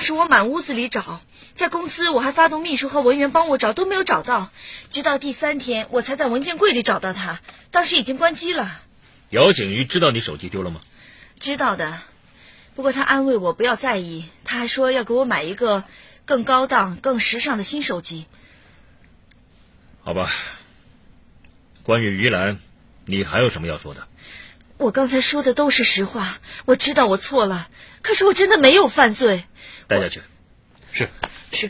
是我满屋子里找，在公司我还发动秘书和文员帮我找，都没有找到，直到第3天我才在文件柜里找到他，当时已经关机了。 姚景瑜知道你手机丢了吗？ 知道的，不过他安慰我不要在意，他还说要给我买一个更高档更时尚的新手机。 好吧，关于于兰，你还有什么要说的？ 我刚才说的都是实话，我知道我错了，可是我真的没有犯罪。 带下去。 是。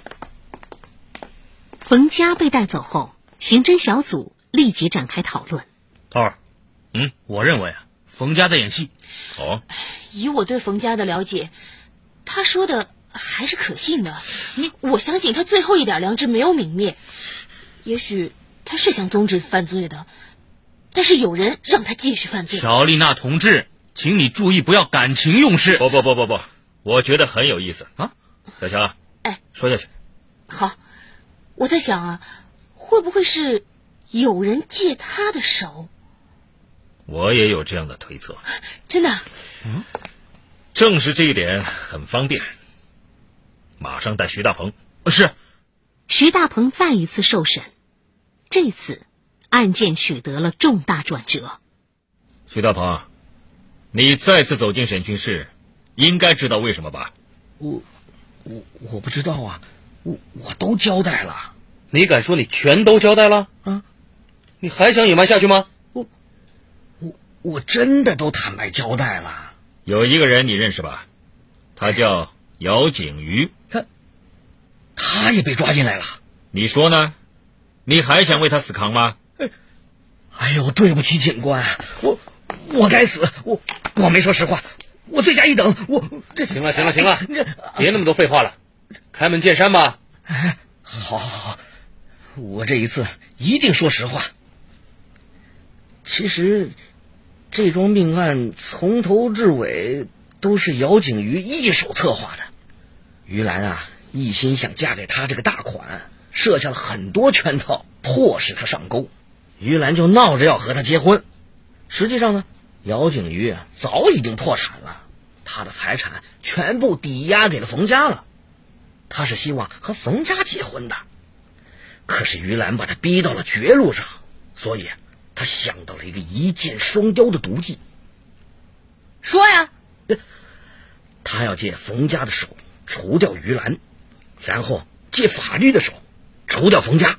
冯佳被带走后，刑侦小组立即展开讨论。 涛儿，我认为冯佳在演戏。 哦， 以我对冯佳的了解，他说的还是可信的。我相信他最后一点良知没有泯灭。也许他是想终止犯罪的，但是有人让他继续犯罪。 乔丽娜同志，请你注意不要感情用事。 不，我觉得很有意思啊。小乔，说下去。 好，我在想会不会是有人借他的手？ 我也有这样的推测。 真的？ 正是这一点很方便。马上带徐大鹏。 是。 徐大鹏再一次受审，这次案件取得了重大转折。 徐大鹏，你再次走进审讯室，应该知道为什么吧？ 我不知道啊，我都交代了。 你敢说你全都交代了？你还想隐瞒下去吗？ 我真的都坦白交代了。 有一个人你认识吧？他叫姚景瑜。 他也被抓进来了。 你说呢？你还想为他死扛吗？ 哎呦，对不起警官，我该死，我没说实话，我罪加一等， 行了，别那么多废话了，开门见山吧。 好，我这一次一定说实话。其实这桩命案从头至尾都是姚景瑜一手策划的。于兰一心想嫁给他这个大款，设下了很多圈套，迫使他上钩。于兰就闹着要和他结婚。实际上呢，姚景瑜早已经破产了，他的财产全部抵押给了冯家了。他是希望和冯家结婚的，可是于兰把他逼到了绝路上，所以他想到了一个一箭双雕的毒计。 说呀。 他要借冯家的手除掉于兰，然后借法律的手除掉冯家。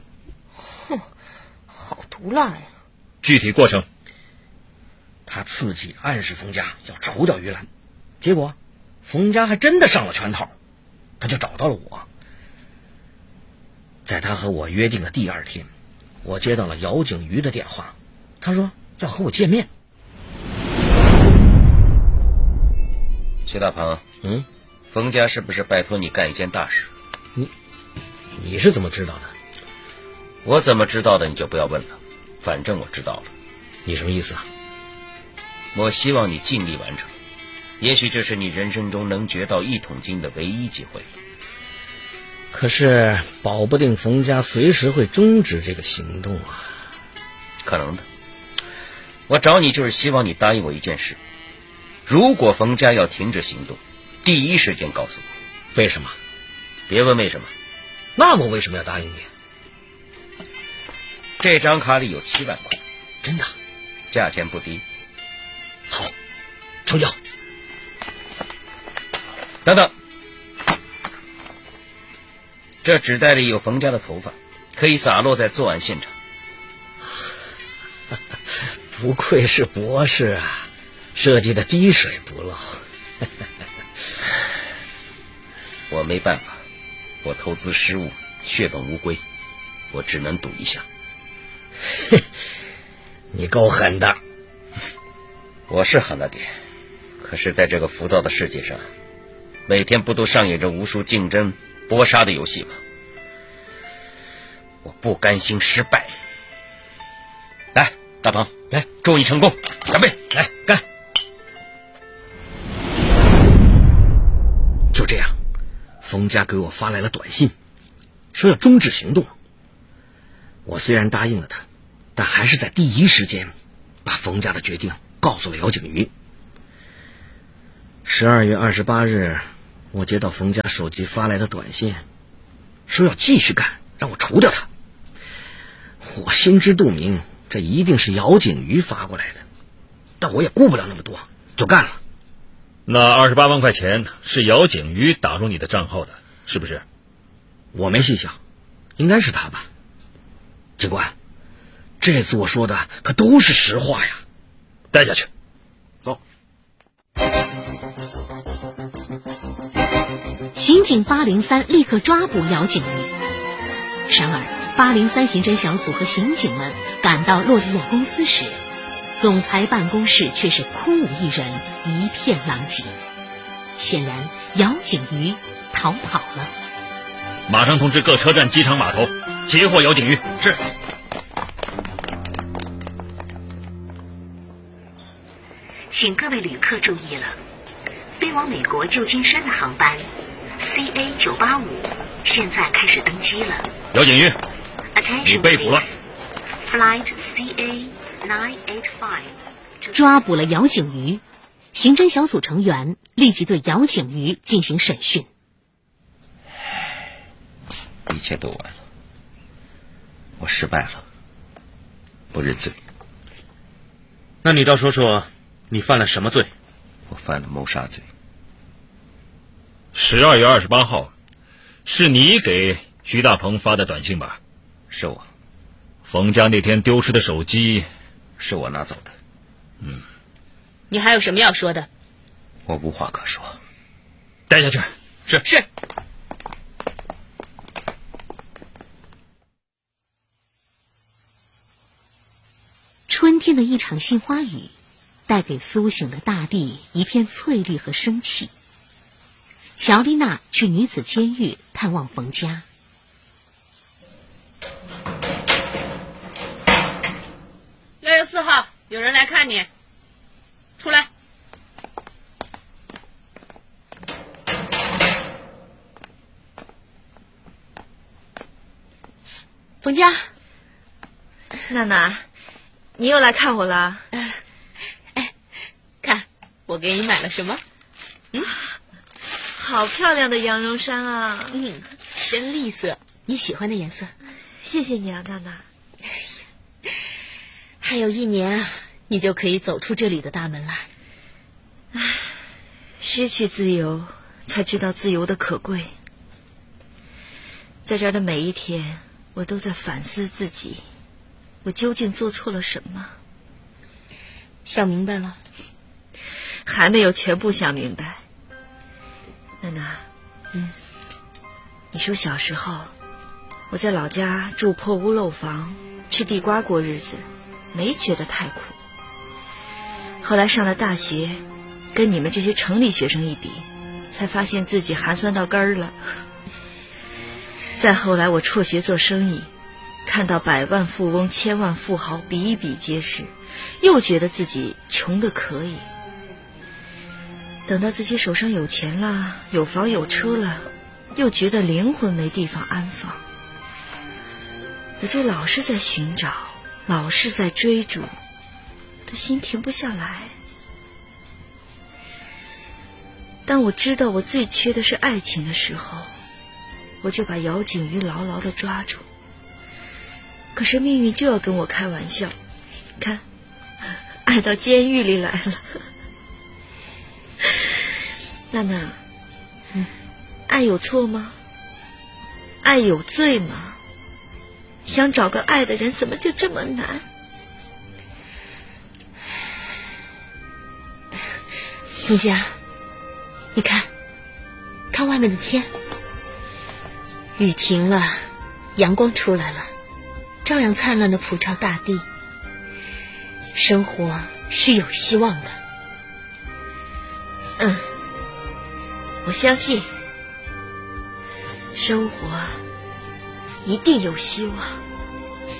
好毒辣呀！ 具体过程， 他刺激暗示冯家要除掉于兰，结果冯家还真的上了圈套，他就找到了我。在他和我约定的第2天，我接到了姚景瑜的电话，他说要和我见面。 徐大鹏，冯家是不是拜托你干一件大事？ 你是怎么知道的？ 我怎么知道的你就不要问了，反正我知道了。 你什么意思啊？ 我希望你尽力完成，也许这是你人生中能掘到1桶金的唯一机会。 可是保不定冯家随时会终止这个行动啊。 可能的。我找你就是希望你答应我一件事，如果冯家要停止行动，第一时间告诉我。 为什么？ 别问为什么。 那我为什么要答应你？ 这张卡里有7万块。 真的？ 价钱不低。 好，成交。 等等，这纸袋里有冯家的头发，可以洒落在作案现场。 不愧是博士啊，设计的滴水不漏。 我没办法，我投资失误，血本无归，我只能赌一下。 你够狠的。 我是狠了点，可是在这个浮躁的世界上，每天不都上演着无数竞争搏杀的游戏吗？我不甘心失败。来，大鹏，来，祝你成功，干杯！ 来，干！就这样，冯家给我发来了短信，说要终止行动。我虽然答应了他，但还是在第一时间把冯家的决定告诉了姚景瑜。12月28日我接到冯家手机发来的短信，说要继续干，让我除掉他。我心知肚明，这一定是姚景瑜发过来的，但我也顾不了那么多，就干了。 那28万块钱是姚景瑜打入你的账号的，是不是？ 我没细想，应该是他吧。警官，这次我说的可都是实话呀。 带下去。 走。 刑警803立刻抓捕姚景瑜。然而803刑侦小组和刑警们赶到洛丽亚公司时，总裁办公室却是空无一人，一片狼藉。显然姚景瑜逃跑了。 马上通知各车站、机场、码头截获姚景瑜。 是。 请各位旅客注意了，飞往美国旧金山的航班 CA985 现在开始登机了。 姚景瑜，你被捕了。 Flight CA985 抓捕了姚景瑜，刑侦小组成员立即对姚景瑜进行审讯。 一切都完了，我失败了，我认罪。 那你倒说说，你犯了什么罪？ 我犯了谋杀罪。 12月28号，是你给徐大鹏发的短信吧？ 是我。 冯家那天丢失的手机， 是我拿走的。 你还有什么要说的？ 我无话可说。 带下去。 是。春天的一场杏花雨，带给苏醒的大地一片翠绿和生气。乔丽娜去女子监狱探望冯家。 164号，有人来看你，出来。 冯家， 娜娜，你又来看我了？ 看我给你买了什么？ 好漂亮的羊绒衫啊！ 深绿色，你喜欢的颜色。 谢谢你啊，娜娜。 还有1年啊，你就可以走出这里的大门了。 失去自由，才知道自由的可贵。在这儿的每一天，我都在反思自己，我究竟做错了什么？ 想明白了？ 还没有全部想明白。娜娜，你说小时候我在老家住破屋漏房，吃地瓜过日子，没觉得太苦。后来上了大学，跟你们这些城里学生一比，才发现自己寒酸到根儿了。再后来我辍学做生意，看到百万富翁、千万富豪比比皆是，又觉得自己穷得可以。等到自己手上有钱了，有房有车了，又觉得灵魂没地方安放。我就老是在寻找，老是在追逐，的心停不下来。当我知道我最缺的是爱情的时候，我就把姚景瑜牢牢地抓住。可是命运就要跟我开玩笑，看，爱到监狱里来了。娜娜，爱有错吗？爱有罪吗？想找个爱的人，怎么就这么难？ 冯家，你看外面的天，雨停了，阳光出来了，照样灿烂的普照大地。生活是有希望的。 我相信生活一定有希望。